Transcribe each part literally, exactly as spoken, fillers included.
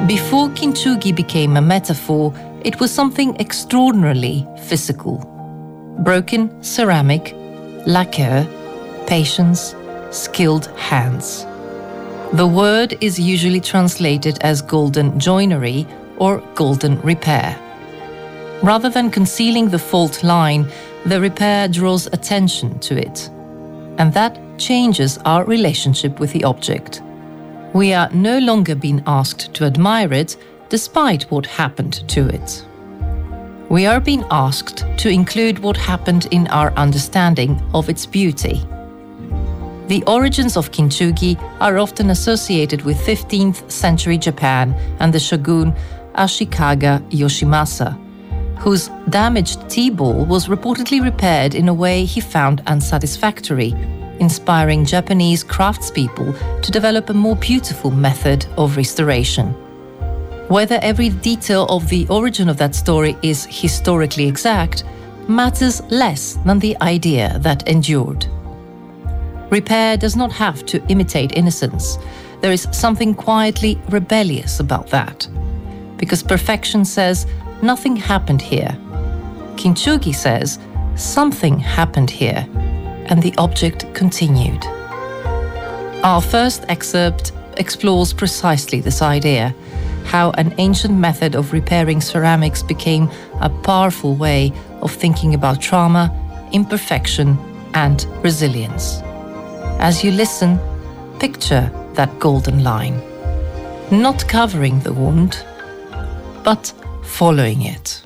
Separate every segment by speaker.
Speaker 1: Before kintsugi became a metaphor, it was something extraordinarily physical. Broken ceramic, lacquer, patience, skilled hands. The word is usually translated as golden joinery or golden repair. Rather than concealing the fault line, the repair draws attention to it. And that changes our relationship with the object. We are no longer being asked to admire it, despite what happened to it. We are being asked to include what happened in our understanding of its beauty. The origins of kintsugi are often associated with fifteenth century Japan and the shogun Ashikaga Yoshimasa, whose damaged tea ball was reportedly repaired in a way he found unsatisfactory, inspiring Japanese craftspeople to develop a more beautiful method of restoration. Whether every detail of the origin of that story is historically exact matters less than the idea that endured. Repair does not have to imitate innocence. There is something quietly rebellious about that. Because perfection says, nothing happened here. Kintsugi says, something happened here, and the object continued. Our first excerpt explores precisely this idea, how an ancient method of repairing ceramics became a powerful way of thinking about trauma, imperfection, and resilience. As you listen, picture that golden line, not covering the wound, but following it.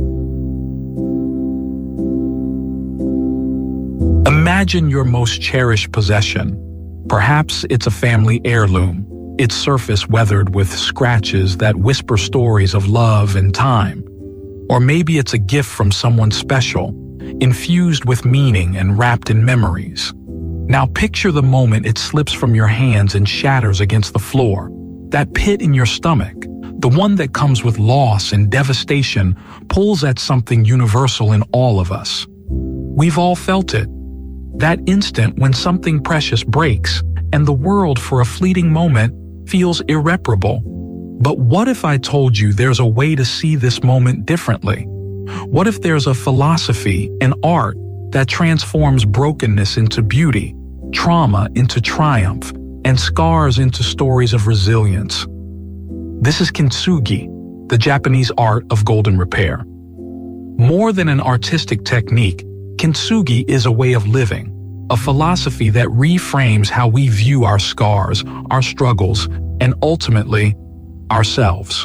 Speaker 2: Imagine your most cherished possession. Perhaps it's a family heirloom, its surface weathered with scratches that whisper stories of love and time. Or maybe it's a gift from someone special, infused with meaning and wrapped in memories. Now picture the moment it slips from your hands and shatters against the floor. That pit in your stomach, the one that comes with loss and devastation, pulls at something universal in all of us. We've all felt it. That instant when something precious breaks and the world for a fleeting moment feels irreparable. But what if I told you there's a way to see this moment differently? What if there's a philosophy, an art, that transforms brokenness into beauty, trauma into triumph, and scars into stories of resilience? This is kintsugi, the Japanese art of golden repair. More than an artistic technique, kintsugi is a way of living, a philosophy that reframes how we view our scars, our struggles, and ultimately, ourselves.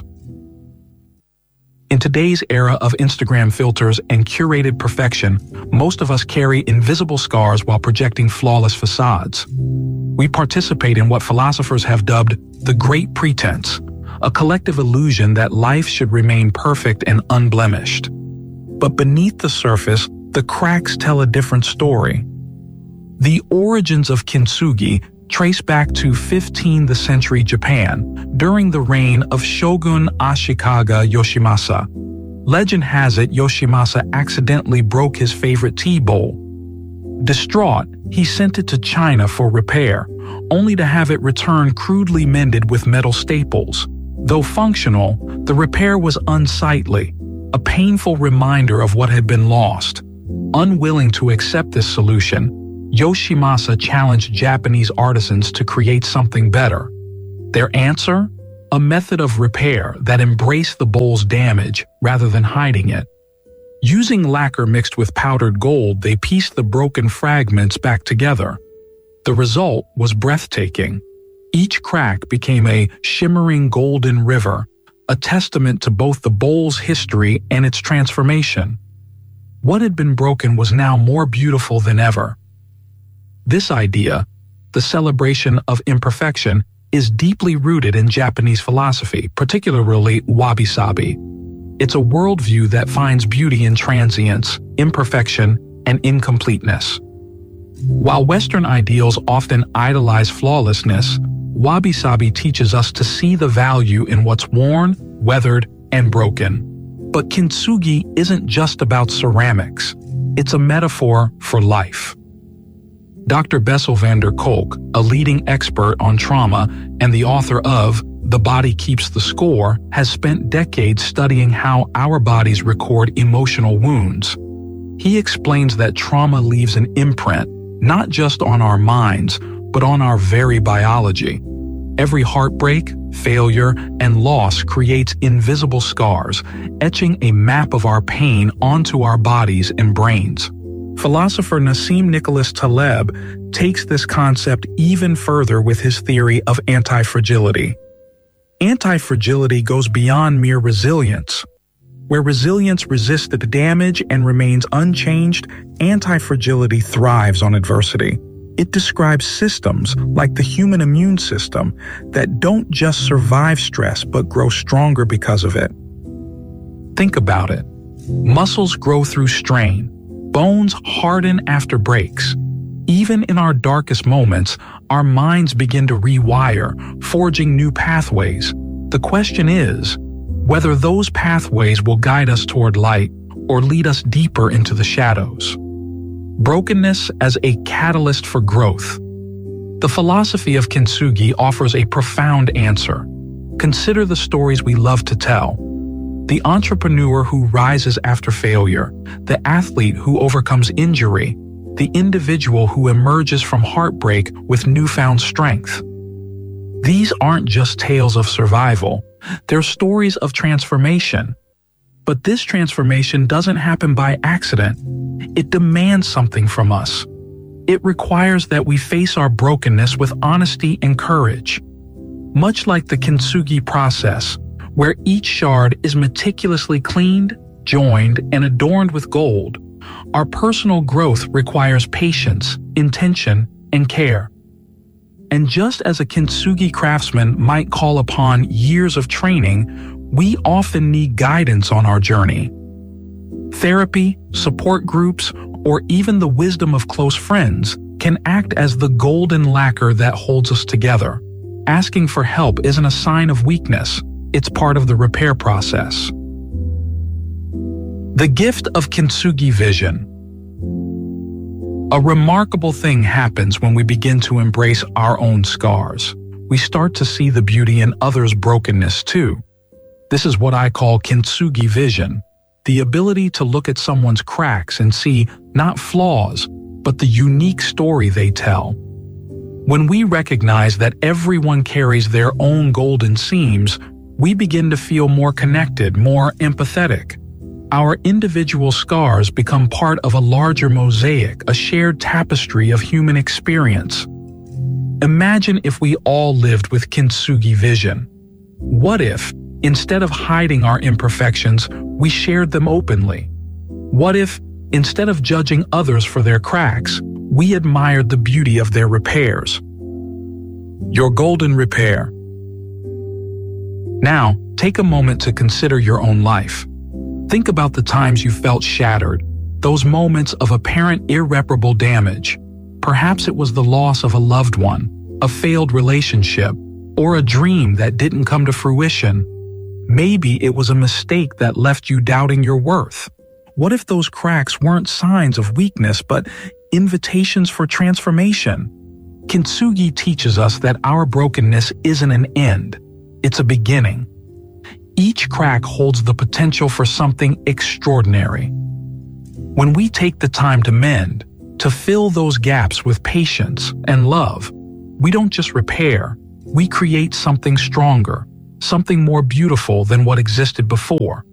Speaker 2: In today's era of Instagram filters and curated perfection, most of us carry invisible scars while projecting flawless facades. We participate in what philosophers have dubbed the Great Pretense, a collective illusion that life should remain perfect and unblemished. But beneath the surface, the cracks tell a different story. The origins of kintsugi trace back to fifteenth century Japan during the reign of Shogun Ashikaga Yoshimasa. Legend has it Yoshimasa accidentally broke his favorite tea bowl. Distraught, he sent it to China for repair, only to have it returned crudely mended with metal staples. Though functional, the repair was unsightly, a painful reminder of what had been lost. Unwilling to accept this solution, Yoshimasa challenged Japanese artisans to create something better. Their answer? A method of repair that embraced the bowl's damage rather than hiding it. Using lacquer mixed with powdered gold, they pieced the broken fragments back together. The result was breathtaking. Each crack became a shimmering golden river, a testament to both the bowl's history and its transformation. What had been broken was now more beautiful than ever. This idea, the celebration of imperfection, is deeply rooted in Japanese philosophy, particularly wabi-sabi. It's a worldview that finds beauty in transience, imperfection, and incompleteness. While Western ideals often idolize flawlessness, wabi-sabi teaches us to see the value in what's worn, weathered, and broken. But kintsugi isn't just about ceramics. It's a metaphor for life. Doctor Bessel van der Kolk, a leading expert on trauma and the author of The Body Keeps the Score, has spent decades studying how our bodies record emotional wounds. He explains that trauma leaves an imprint, not just on our minds, but on our very biology. Every heartbreak, failure, and loss creates invisible scars, etching a map of our pain onto our bodies and brains. Philosopher Nassim Nicholas Taleb takes this concept even further with his theory of anti-fragility. Anti-fragility goes beyond mere resilience. Where resilience resists the damage and remains unchanged, anti-fragility thrives on adversity. It describes systems, like the human immune system, that don't just survive stress but grow stronger because of it. Think about it. Muscles grow through strain. Bones harden after breaks. Even in our darkest moments, our minds begin to rewire, forging new pathways. The question is, whether those pathways will guide us toward light or lead us deeper into the shadows. Brokenness as a catalyst for growth. The philosophy of Kintsugi offers a profound answer. Consider the stories we love to tell. The entrepreneur who rises after failure, the athlete who overcomes injury, the individual who emerges from heartbreak with newfound strength. These aren't just tales of survival, they're stories of transformation. But this transformation doesn't happen by accident. It demands something from us. It requires that we face our brokenness with honesty and courage. Much like the Kintsugi process, where each shard is meticulously cleaned, joined, and adorned with gold, our personal growth requires patience, intention, and care. And just as a Kintsugi craftsman might call upon years of training, we often need guidance on our journey. Therapy, support groups, or even the wisdom of close friends can act as the golden lacquer that holds us together. Asking for help isn't a sign of weakness, it's part of the repair process. The gift of Kintsugi vision. A remarkable thing happens when we begin to embrace our own scars. We start to see the beauty in others' brokenness too. This is what I call Kintsugi vision, the ability to look at someone's cracks and see not flaws, but the unique story they tell. When we recognize that everyone carries their own golden seams, we begin to feel more connected, more empathetic. Our individual scars become part of a larger mosaic, a shared tapestry of human experience. Imagine if we all lived with Kintsugi vision. What if, instead of hiding our imperfections, we shared them openly? What if, instead of judging others for their cracks, we admired the beauty of their repairs? Your golden repair. Now, take a moment to consider your own life. Think about the times you felt shattered, those moments of apparent irreparable damage. Perhaps it was the loss of a loved one, a failed relationship, or a dream that didn't come to fruition. Maybe it was a mistake that left you doubting your worth. What if those cracks weren't signs of weakness but invitations for transformation? Kintsugi teaches us that our brokenness isn't an end, it's a beginning. Each crack holds the potential for something extraordinary. When we take the time to mend, to fill those gaps with patience and love, we don't just repair, we create something stronger, something more beautiful than what existed before.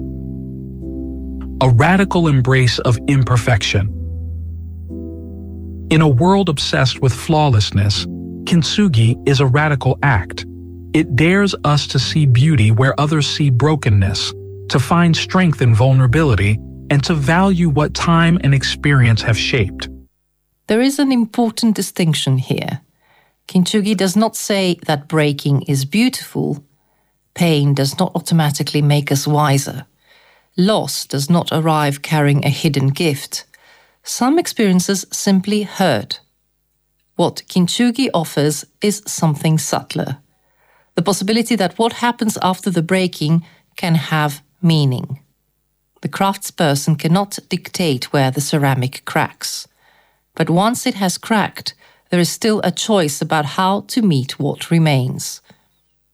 Speaker 2: A radical embrace of imperfection. In a world obsessed with flawlessness, Kintsugi is a radical act. It dares us to see beauty where others see brokenness, to find strength in vulnerability, and to value what time and experience have shaped.
Speaker 1: There is an important distinction here. Kintsugi does not say that breaking is beautiful. Pain does not automatically make us wiser. Loss does not arrive carrying a hidden gift. Some experiences simply hurt. What Kintsugi offers is something subtler. The possibility that what happens after the breaking can have meaning. The craftsperson cannot dictate where the ceramic cracks. But once it has cracked, there is still a choice about how to meet what remains.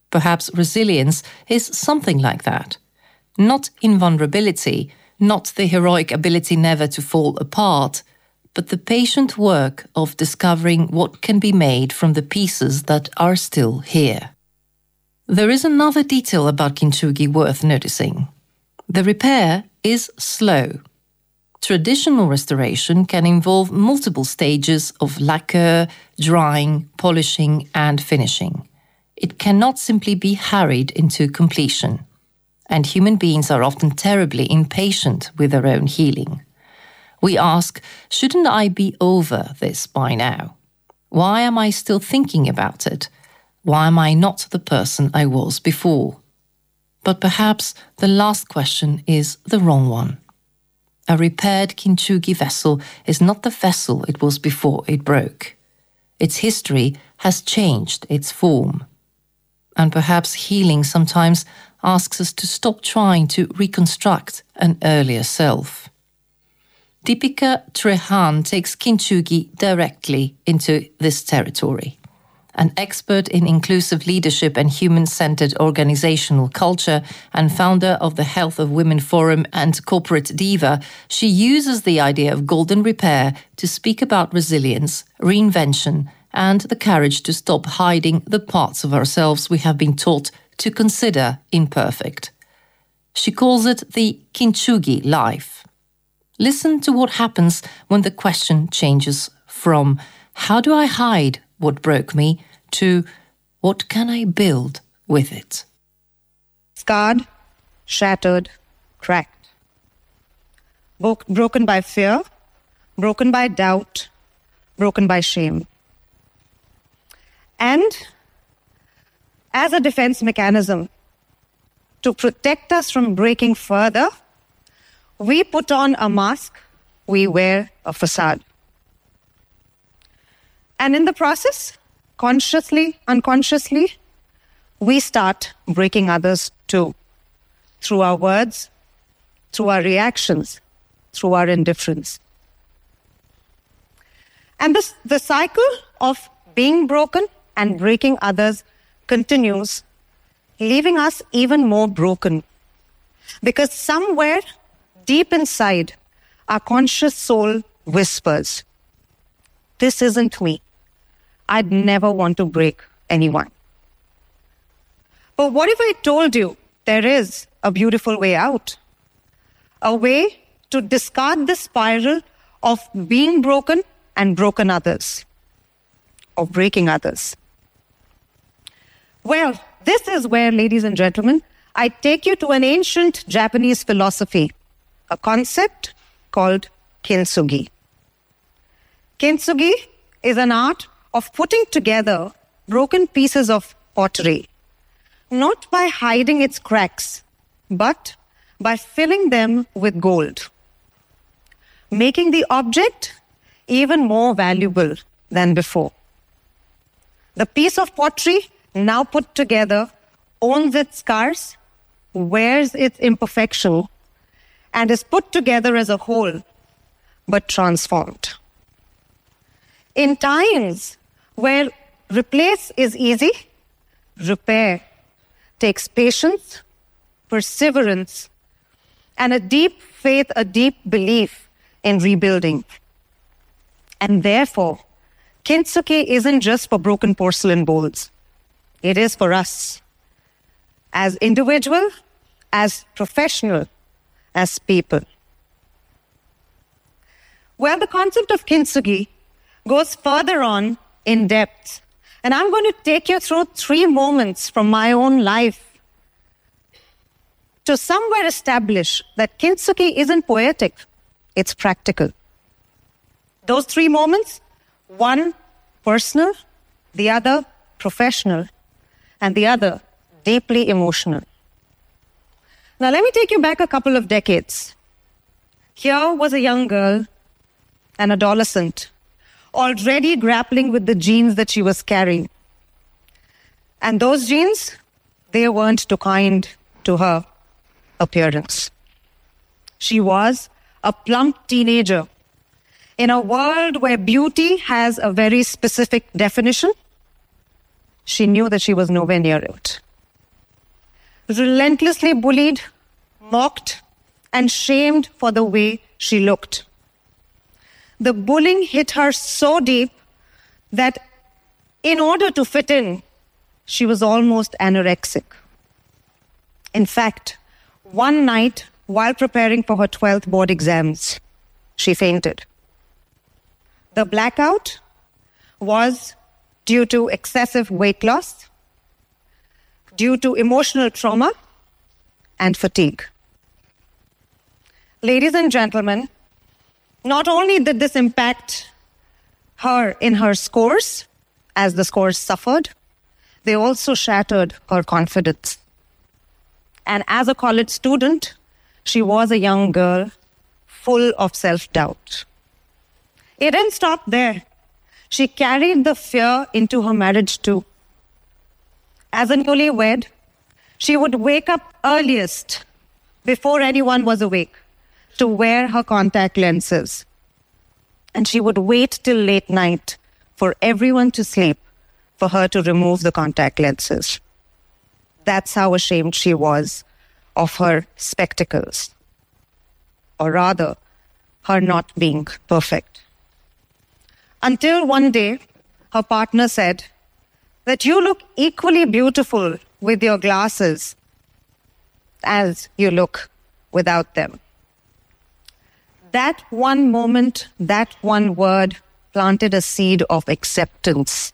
Speaker 1: Perhaps resilience is something like that. Not invulnerability, not the heroic ability never to fall apart, but the patient work of discovering what can be made from the pieces that are still here. There is another detail about kintsugi worth noticing. The repair is slow. Traditional restoration can involve multiple stages of lacquer, drying, polishing, and finishing. It cannot simply be hurried into completion. And human beings are often terribly impatient with their own healing. We ask, shouldn't I be over this by now? Why am I still thinking about it? Why am I not the person I was before? But perhaps the last question is the wrong one. A repaired kintsugi vessel is not the vessel it was before it broke. Its history has changed its form. And perhaps healing sometimes asks us to stop trying to reconstruct an earlier self. Deepika Trehan takes kintsugi directly into this territory. An expert in inclusive leadership and human-centered organizational culture and founder of the Health of Women Forum and Corporate Diva, she uses the idea of golden repair to speak about resilience, reinvention, and the courage to stop hiding the parts of ourselves we have been taught to consider imperfect. She calls it the kintsugi life. Listen to what happens when the question changes from how do I hide what broke me to what can I build with it?
Speaker 3: Scarred, shattered, cracked. Bo- broken by fear, broken by doubt, broken by shame. And as a defense mechanism to protect us from breaking further, we put on a mask, we wear a facade. And in the process, consciously, unconsciously, we start breaking others too, through our words, through our reactions, through our indifference. And this, the cycle of being broken and breaking others continues, leaving us even more broken. Because somewhere deep inside, our conscious soul whispers, this isn't me. I'd never want to break anyone. But what if I told you there is a beautiful way out? A way to discard the spiral of being broken and broken others, or breaking others. Well, this is where, ladies and gentlemen, I take you to an ancient Japanese philosophy, a concept called kintsugi. Kintsugi is an art of putting together broken pieces of pottery, not by hiding its cracks, but by filling them with gold, making the object even more valuable than before. The piece of pottery now put together owns its scars, wears its imperfection, and is put together as a whole, but transformed. In times where replace is easy, repair takes patience, perseverance, and a deep faith, a deep belief in rebuilding. And therefore, kintsugi isn't just for broken porcelain bowls. It is for us, as individual, as professional, as people. Well, the concept of kintsugi goes further on in depth. And I'm going to take you through three moments from my own life to somewhere establish that kintsugi isn't poetic, it's practical. Those three moments, one personal, the other professional, and the other deeply emotional. Now let me take you back a couple of decades. Here was a young girl, an adolescent, already grappling with the genes that she was carrying. And those genes, they weren't too kind to her appearance. She was a plump teenager in a world where beauty has a very specific definition. She knew that she was nowhere near it. relentlessly bullied, mocked, and shamed for the way she looked. The bullying hit her so deep that in order to fit in, she was almost anorexic. In fact, one night while preparing for her twelfth board exams, she fainted. The blackout was due to excessive weight loss, due to emotional trauma, and fatigue. Ladies and gentlemen, not only did this impact her in her scores, as the scores suffered, they also shattered her confidence. And as a college student, she was a young girl full of self-doubt. It didn't stop there. She carried the fear into her marriage too. As a newlywed, she would wake up earliest, before anyone was awake, to wear her contact lenses. And she would wait till late night for everyone to sleep for her to remove the contact lenses. That's how ashamed she was of her spectacles. Or rather, her not being perfect. Until one day, her partner said that you look equally beautiful with your glasses as you look without them. That one moment, that one word planted a seed of acceptance.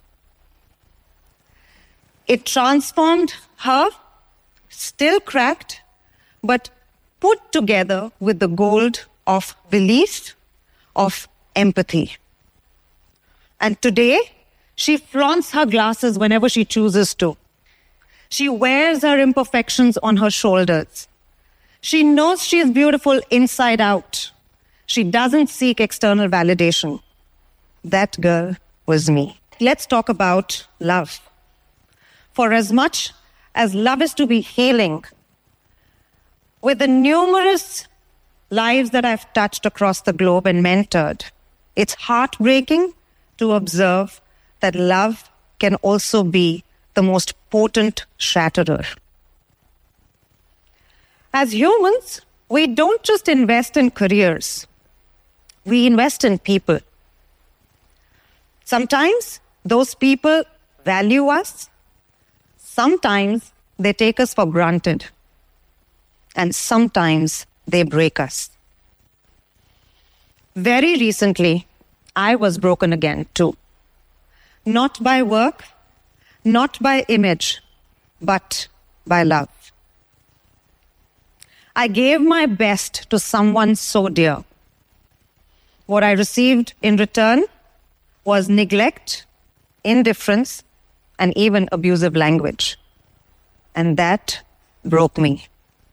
Speaker 3: It transformed her, still cracked, but put together with the gold of belief, of empathy. And today, she flaunts her glasses whenever she chooses to. She wears her imperfections on her shoulders. She knows she is beautiful inside out. She doesn't seek external validation. That girl was me. Let's talk about love. For as much as love is to be healing, with the numerous lives that I've touched across the globe and mentored, it's heartbreaking to observe that love can also be the most potent shatterer. As humans, we don't just invest in careers. We invest in people. Sometimes those people value us. Sometimes they take us for granted. And sometimes they break us. Very recently, I was broken again too. Not by work, not by image, but by love. I gave my best to someone so dear. What I received in return was neglect, indifference, and even abusive language. And that broke me.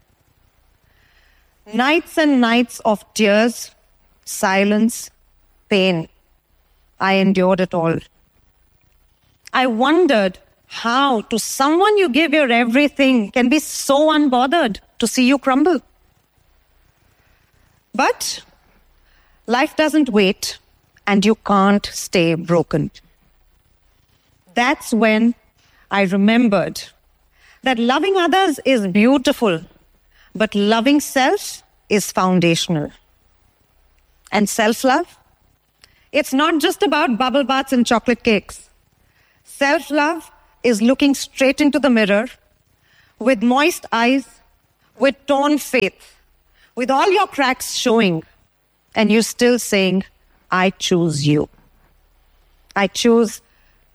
Speaker 3: Nights and nights of tears, silence, pain. I endured it all. I wondered how to someone you give your everything can be so unbothered to see you crumble. But life doesn't wait, and you can't stay broken. That's when I remembered that loving others is beautiful, but loving self is foundational. And self-love? It's not just about bubble baths and chocolate cakes. Self-love is looking straight into the mirror with moist eyes, with torn faith, with all your cracks showing, and you still saying, I choose you. I choose